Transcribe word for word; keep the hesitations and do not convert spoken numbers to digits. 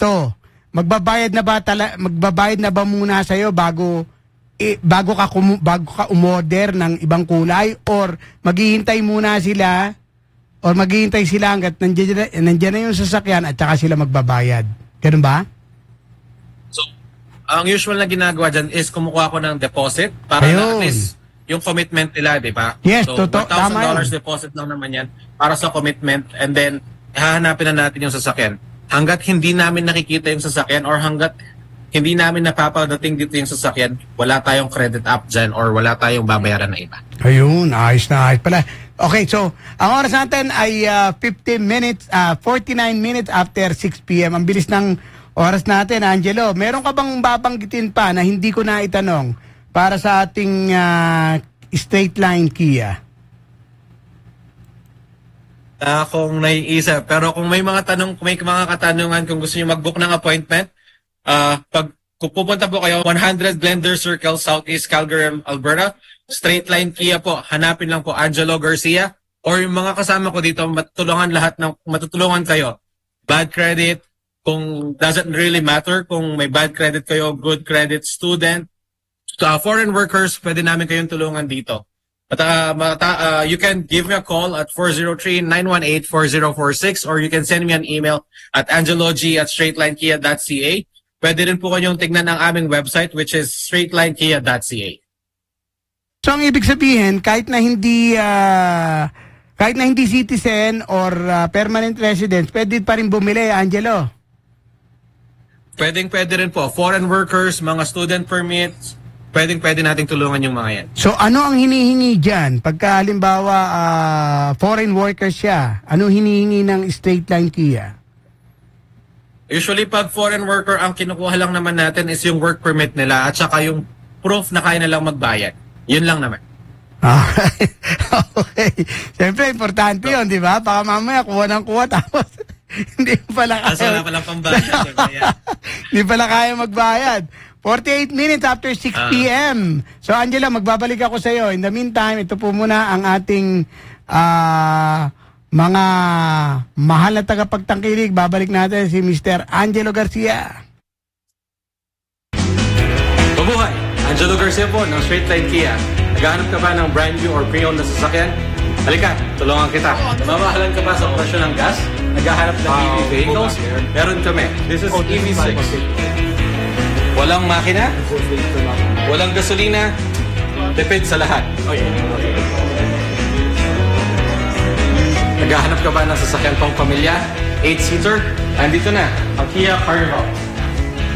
ganito, magbabayad na ba tala, magbabayad na ba muna sa'yo bago eh, bago ka kumu, bago ka umorder ng ibang kulay, or maghihintay muna sila or maghihintay sila hanggat nandiyan, nandiyan na yung sasakyan at saka sila magbabayad? Ganun ba? So, ang usual na ginagawa dyan is kumukuha ko ng deposit para Ayun. na at least yung commitment nila, di ba? Yes, so, totoo. one thousand dollars Tama yun. deposit lang naman yan para sa commitment, and then hahanapin na natin yung sasakyan. Hanggat hindi namin nakikita yung sasakyan or hanggat hindi namin napapadating dito yung sasakyan, wala tayong credit app dyan or wala tayong babayaran na iba. Ayun, ayos na ayos pala. Okay, so ang oras natin ay uh, fifteen minutes, uh, forty-nine minutes after six p m Ang bilis ng oras natin, Angelo. Meron ka bang babanggitin pa na hindi ko na itanong para sa ating uh, straight line Kia? Uh, kung naiisa. Pero kung may mga tanong, kung may mga katanungan, kung gusto niyo mag-book ng appointment, uh, pag kung pupunta po kayo, one hundred Blender Circle, Southeast Calgary, Alberta, straight line Kia po, hanapin lang po Angelo Garcia, or yung mga kasama ko dito, matutulungan lahat ng, matutulungan kayo. Bad credit, kung doesn't really matter, kung may bad credit kayo, good credit, student, uh, foreign workers, pwede namin kayong tulungan dito. At uh, mata, uh, you can give me a call at four zero three, nine one eight, four zero four six, or you can send me an email at angelog at straightlinekia dot c a. Pwede rin po kanyong tignan ang aming website, which is straightlinekia dot c a. So ang ibig sabihin, kahit na hindi uh, kahit na hindi citizen or uh, permanent resident, pwede pa rin bumili, Angelo? Pwedeng pwede rin po. Foreign workers, mga student permits, pwedeng pwede nating tulungan yung mga yan. So ano ang hinihingi dyan? Pagka halimbawa uh, foreign workers siya, ano hinihingi ng straight line Kia? Usually pag foreign worker, ang kinukuha lang naman natin is yung work permit nila at saka yung proof na kaya nilang magbayad. Yun lang naman. Okay. Okay. Siyempre, importante yun, di ba? Baka mamaya kuha ng kuha tapos hindi pala kaya. Kaso wala palang pambayad. Hindi pala kaya magbayad. forty-eight minutes after six p m So, Angela, magbabalik ako sa iyo. In the meantime, ito po muna ang ating uh, mga mahal na tagapagtangkilik. Babalik natin si Mister Angelo Garcia. Mabuhay! Angelo Garcia po ng Straight Line Kia. Naghahanap ka ba ng brand new or pre-owned na sasakyan? Halika, tulungan kita. Mamahalan ka ba sa operasyon ng gas? Naghahanap ng E V vehicles? Meron kami. This is E V six. Walang makina? Walang gasolina? Depende sa lahat. Naghahanap ka ba ng sasakyan pang pamilya? eight-seater? Andito na, ang Kia Carnival.